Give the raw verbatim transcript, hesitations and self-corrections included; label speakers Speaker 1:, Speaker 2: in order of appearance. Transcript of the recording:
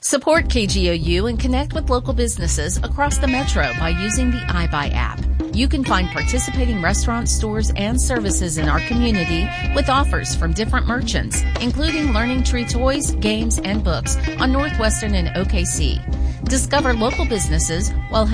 Speaker 1: Support K G O U and connect with local businesses across the metro by using the iBuy app. You can find participating restaurants, stores, and services in our community with offers from different merchants, including Learning Tree toys, games, and books on Northwestern and O K C. Discover local businesses while